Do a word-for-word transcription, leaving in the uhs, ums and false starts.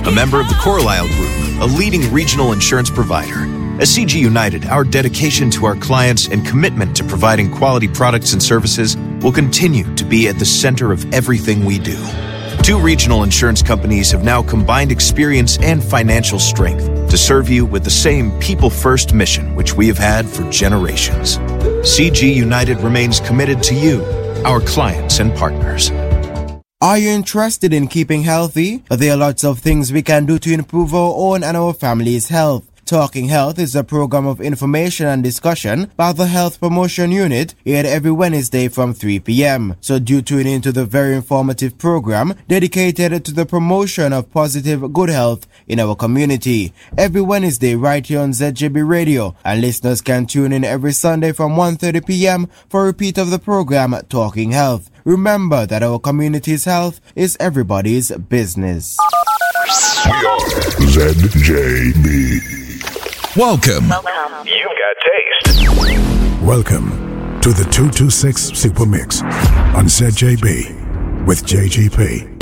a member of the Carlisle Group, a leading regional insurance provider. At C G United, our dedication to our clients and commitment to providing quality products and services will continue to be at the center of everything we do. Two regional insurance companies have now combined experience and financial strength to serve you with the same people-first mission which we have had for generations. C G United remains committed to you, our clients and partners. Are you interested in keeping healthy? There are lots of things we can do to improve our own and our family's health. Talking Health is a program of information and discussion by the Health Promotion Unit, aired every Wednesday from three p.m. So do tune into the very informative program dedicated to the promotion of positive good health in our community. Every Wednesday right here on Z J B Radio, and listeners can tune in every Sunday from one thirty p.m. for a repeat of the program Talking Health. Remember that our community's health is everybody's business. We are Z J B. Welcome. Welcome. You've got taste. Welcome to the two two six Super Mix on Z J B with J G P.